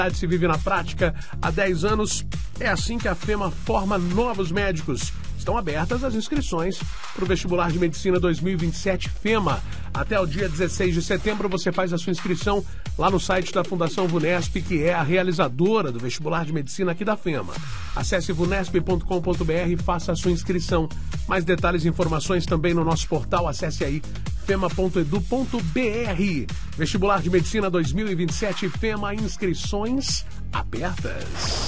Se vive na prática há 10 anos. É assim que a FEMA forma novos médicos. Estão abertas as inscrições para o vestibular de medicina 2027 FEMA. Até o dia 16 de setembro você faz a sua inscrição lá no site da Fundação VUNESP, que é a realizadora do vestibular de medicina aqui da FEMA. Acesse vunesp.com.br e faça a sua inscrição. Mais detalhes e informações também no nosso portal. Acesse aí fema.edu.br. Vestibular de medicina 2027 FEMA, inscrições abertas.